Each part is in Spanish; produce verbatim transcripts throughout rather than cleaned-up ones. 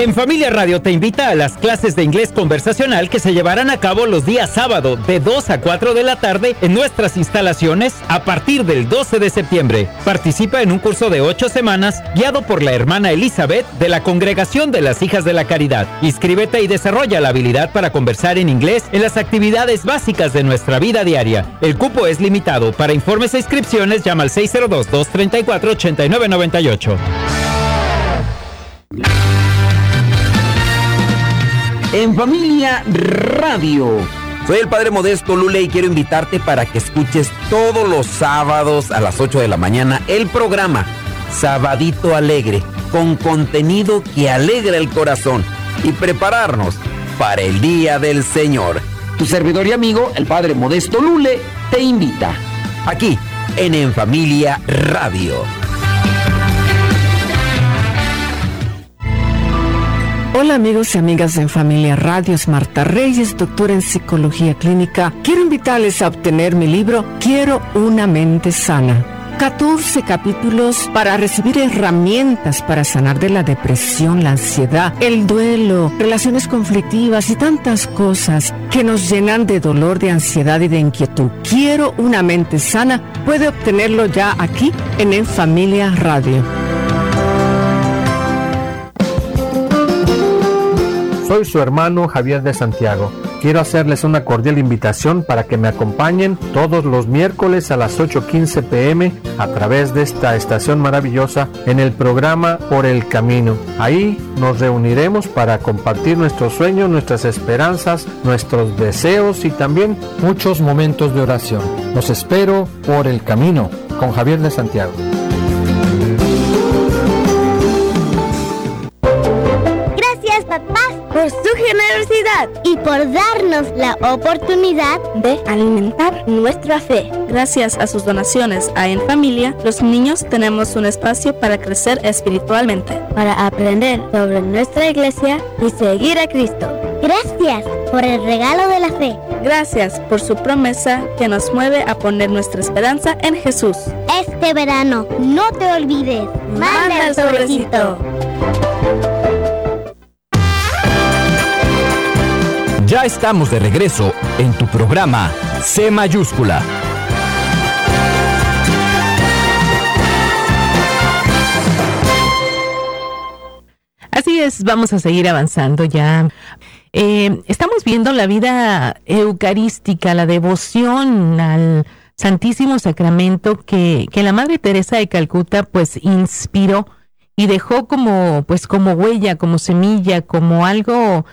En Familia Radio te invita a las clases de inglés conversacional que se llevarán a cabo los días sábado de dos a cuatro de la tarde en nuestras instalaciones a partir del doce de septiembre. Participa en un curso de ocho semanas guiado por la hermana Elizabeth de la Congregación de las Hijas de la Caridad. Inscríbete y desarrolla la habilidad para conversar en inglés en las actividades básicas de nuestra vida diaria. El cupo es limitado. Para informes e inscripciones llama al seis cero dos, dos tres cuatro, ocho nueve nueve ocho. En Familia Radio. Soy el Padre Modesto Lule y quiero invitarte para que escuches todos los sábados a las ocho de la mañana el programa Sabadito Alegre, con contenido que alegra el corazón y prepararnos para el Día del Señor. Tu servidor y amigo, el Padre Modesto Lule, te invita aquí en En Familia Radio. Hola amigos y amigas de En Familia Radio, es Marta Reyes, doctora en Psicología Clínica. Quiero invitarles a obtener mi libro Quiero una mente sana. catorce capítulos para recibir herramientas para sanar de la depresión, la ansiedad, el duelo, relaciones conflictivas y tantas cosas que nos llenan de dolor, de ansiedad y de inquietud. Quiero una mente sana. Puede obtenerlo ya aquí en En Familia Radio. Soy su hermano Javier de Santiago. Quiero hacerles una cordial invitación para que me acompañen todos los miércoles a las ocho quince pm a través de esta estación maravillosa en el programa Por el Camino. Ahí nos reuniremos para compartir nuestros sueños, nuestras esperanzas, nuestros deseos y también muchos momentos de oración. Los espero por el camino con Javier de Santiago. Gracias, papás, por su generosidad y por darnos la oportunidad de alimentar nuestra fe. Gracias a sus donaciones a En Familia, los niños tenemos un espacio para crecer espiritualmente, para aprender sobre nuestra iglesia y seguir a Cristo. Gracias por el regalo de la fe. Gracias por su promesa que nos mueve a poner nuestra esperanza en Jesús. Este verano, no te olvides, manda el sobrecito. Ya estamos de regreso en tu programa C Mayúscula. Así es, vamos a seguir avanzando ya. Eh, estamos viendo la vida eucarística, la devoción al Santísimo Sacramento que, que la Madre Teresa de Calcuta pues inspiró y dejó como, pues, como huella, como semilla, como algo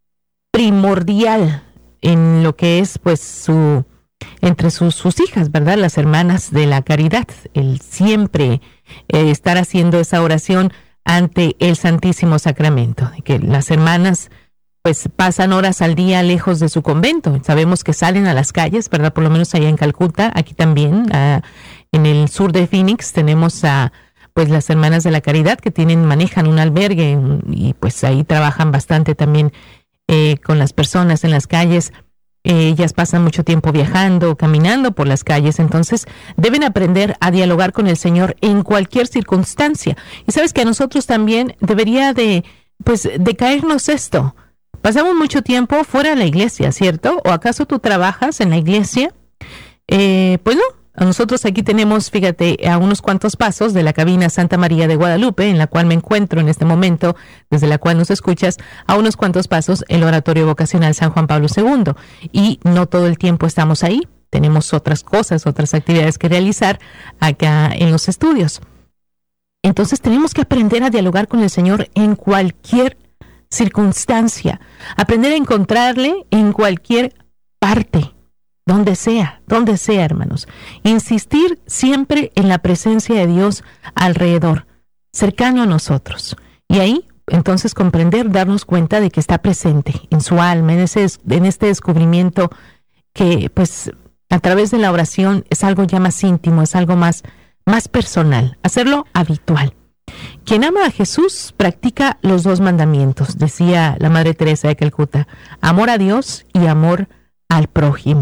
primordial en lo que es pues su entre sus, sus hijas, ¿verdad? Las hermanas de la caridad, el siempre eh, estar haciendo esa oración ante el Santísimo Sacramento, que las hermanas pues pasan horas al día lejos de su convento. Sabemos que salen a las calles, ¿verdad? Por lo menos allá en Calcuta, aquí también, uh, en el sur de Phoenix, tenemos a pues las hermanas de la caridad que tienen, manejan un albergue y pues ahí trabajan bastante también Eh, con las personas en las calles. Eh, ellas pasan mucho tiempo viajando, caminando por las calles, entonces deben aprender a dialogar con el Señor en cualquier circunstancia. Y sabes que a nosotros también debería de, pues, de caernos esto. Pasamos mucho tiempo fuera de la iglesia, ¿cierto? ¿O acaso tú trabajas en la iglesia? Eh, pues no. Nosotros aquí tenemos, fíjate, a unos cuantos pasos de la cabina Santa María de Guadalupe, en la cual me encuentro en este momento, desde la cual nos escuchas, a unos cuantos pasos el Oratorio Vocacional San Juan Pablo segundo. Y no todo el tiempo estamos ahí, tenemos otras cosas, otras actividades que realizar acá en los estudios. Entonces tenemos que aprender a dialogar con el Señor en cualquier circunstancia, aprender a encontrarle en cualquier parte. Donde sea, donde sea, hermanos. Insistir siempre en la presencia de Dios alrededor, cercano a nosotros. Y ahí, entonces, comprender, darnos cuenta de que está presente en su alma, en, ese, en este descubrimiento que, pues, a través de la oración es algo ya más íntimo, es algo más, más personal. Hacerlo habitual. Quien ama a Jesús practica los dos mandamientos, decía la Madre Teresa de Calcuta. Amor a Dios y amor al prójimo.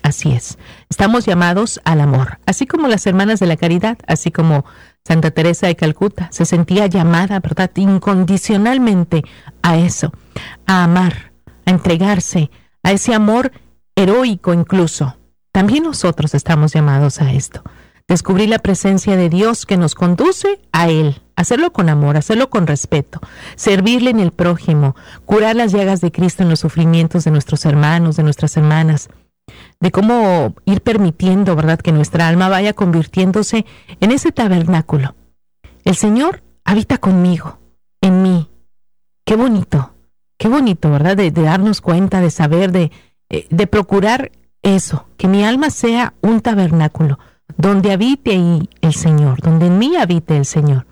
Así es, estamos llamados al amor, así como las hermanas de la caridad, así como Santa Teresa de Calcuta se sentía llamada, ¿verdad?, incondicionalmente a eso, a amar, a entregarse, a ese amor heroico incluso. También nosotros estamos llamados a esto, descubrir la presencia de Dios que nos conduce a Él, hacerlo con amor, hacerlo con respeto, servirle en el prójimo, curar las llagas de Cristo en los sufrimientos de nuestros hermanos, de nuestras hermanas, de cómo ir permitiendo, ¿verdad?, que nuestra alma vaya convirtiéndose en ese tabernáculo. El Señor habita conmigo, en mí. Qué bonito, qué bonito, ¿verdad?, de, de darnos cuenta, de saber, de, de procurar eso, que mi alma sea un tabernáculo, donde habite ahí el Señor, donde en mí habite el Señor.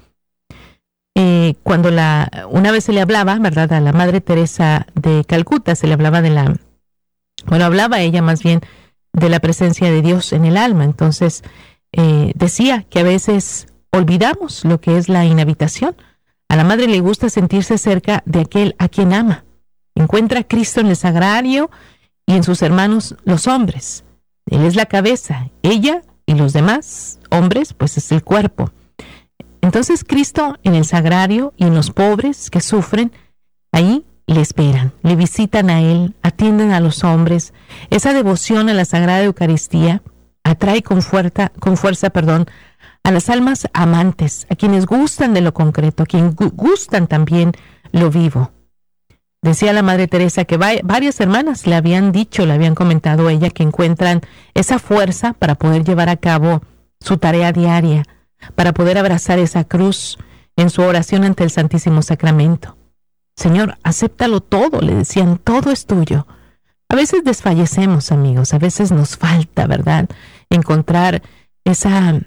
Eh, cuando la, una vez se le hablaba, ¿verdad?, a la Madre Teresa de Calcuta, se le hablaba de la, bueno, hablaba ella más bien de la presencia de Dios en el alma. Entonces eh, decía que a veces olvidamos lo que es la inhabitación. A la Madre le gusta sentirse cerca de aquel a quien ama. Encuentra a Cristo en el sagrario y en sus hermanos los hombres. Él es la cabeza, ella y los demás hombres, pues es el cuerpo. Entonces Cristo en el sagrario y en los pobres que sufren, ahí le esperan, le visitan a Él, atienden a los hombres. Esa devoción a la Sagrada Eucaristía atrae con fuerza, con fuerza, perdón, a las almas amantes, a quienes gustan de lo concreto, a quienes gu- gustan también lo vivo. Decía la Madre Teresa que va- varias hermanas le habían dicho, le habían comentado a ella que encuentran esa fuerza para poder llevar a cabo su tarea diaria, para poder abrazar esa cruz en su oración ante el Santísimo Sacramento. Señor, acéptalo todo, le decían, todo es tuyo. A veces desfallecemos, amigos, a veces nos falta, ¿verdad?, encontrar esa,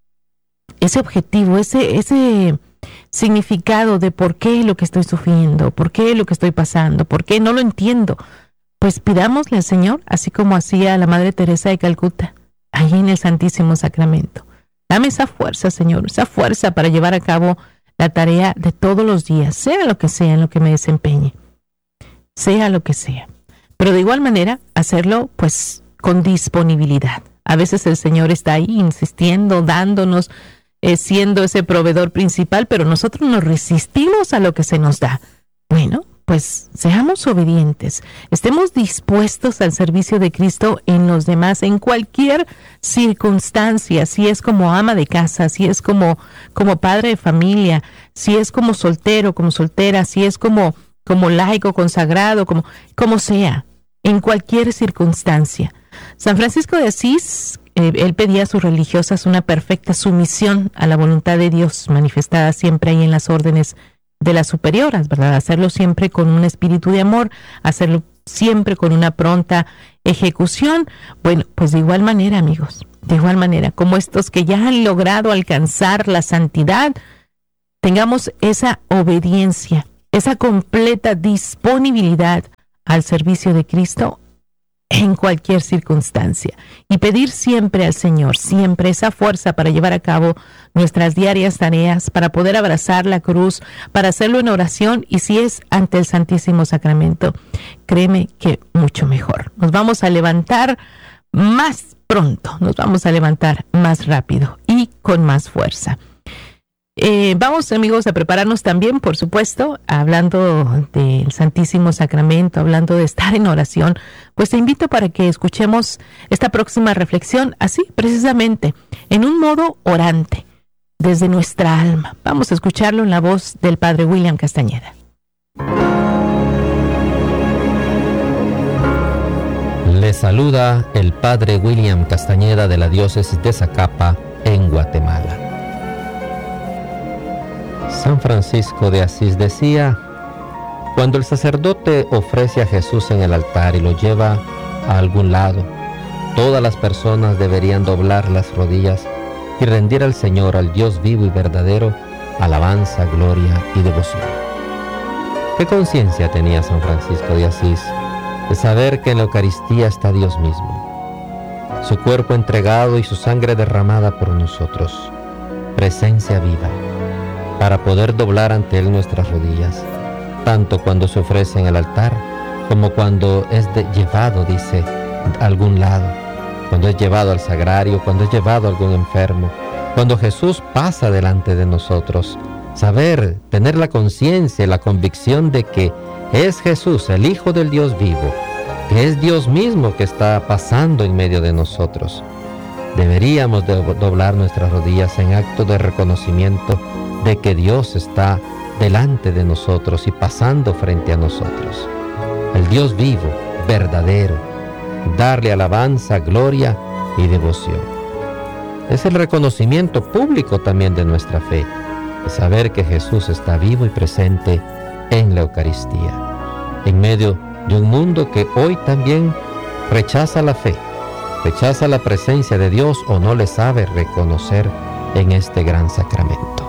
ese objetivo, ese, ese significado de por qué lo que estoy sufriendo, por qué lo que estoy pasando, por qué no lo entiendo. Pues pidámosle al Señor, así como hacía la Madre Teresa de Calcuta, ahí en el Santísimo Sacramento. Dame esa fuerza, Señor, esa fuerza para llevar a cabo la tarea de todos los días, sea lo que sea en lo que me desempeñe, sea lo que sea. Pero de igual manera, hacerlo pues con disponibilidad. A veces el Señor está ahí insistiendo, dándonos, eh, siendo ese proveedor principal, pero nosotros nos resistimos a lo que se nos da. Bueno, pues seamos obedientes, estemos dispuestos al servicio de Cristo en los demás, en cualquier circunstancia, si es como ama de casa, si es como, como padre de familia, si es como soltero, como soltera, si es como, como laico, consagrado, como, como sea, en cualquier circunstancia. San Francisco de Asís, eh, él pedía a sus religiosas una perfecta sumisión a la voluntad de Dios, manifestada siempre ahí en las órdenes de las superioras, ¿verdad? Hacerlo siempre con un espíritu de amor, hacerlo siempre con una pronta ejecución. Bueno, pues de igual manera, amigos, de igual manera, como estos que ya han logrado alcanzar la santidad, tengamos esa obediencia, esa completa disponibilidad al servicio de Cristo en cualquier circunstancia, y pedir siempre al Señor, siempre esa fuerza para llevar a cabo nuestras diarias tareas, para poder abrazar la cruz, para hacerlo en oración, y si es ante el Santísimo Sacramento, créeme que mucho mejor. Nos vamos a levantar más pronto, nos vamos a levantar más rápido y con más fuerza. Eh, vamos, amigos, a prepararnos también, por supuesto, hablando del Santísimo Sacramento, hablando de estar en oración. Pues te invito para que escuchemos esta próxima reflexión así, precisamente, en un modo orante, desde nuestra alma. Vamos a escucharlo en la voz del Padre William Castañeda. Le saluda el Padre William Castañeda de la Diócesis de Zacapa, en Guatemala. San Francisco de Asís decía: cuando el sacerdote ofrece a Jesús en el altar y lo lleva a algún lado, todas las personas deberían doblar las rodillas y rendir al Señor, al Dios vivo y verdadero, alabanza, gloria y devoción. ¿Qué conciencia tenía San Francisco de Asís de saber que en la Eucaristía está Dios mismo, su cuerpo entregado y su sangre derramada por nosotros, presencia viva, para poder doblar ante Él nuestras rodillas, tanto cuando se ofrece en el altar, como cuando es de, llevado, dice, a algún lado, cuando es llevado al sagrario, cuando es llevado a algún enfermo, cuando Jesús pasa delante de nosotros. Saber, tener la conciencia y la convicción de que es Jesús, el Hijo del Dios vivo, que es Dios mismo que está pasando en medio de nosotros. Deberíamos de doblar nuestras rodillas en acto de reconocimiento de que Dios está delante de nosotros y pasando frente a nosotros. El Dios vivo, verdadero, darle alabanza, gloria y devoción. Es el reconocimiento público también de nuestra fe, de saber que Jesús está vivo y presente en la Eucaristía, en medio de un mundo que hoy también rechaza la fe, rechaza la presencia de Dios o no le sabe reconocer en este gran sacramento.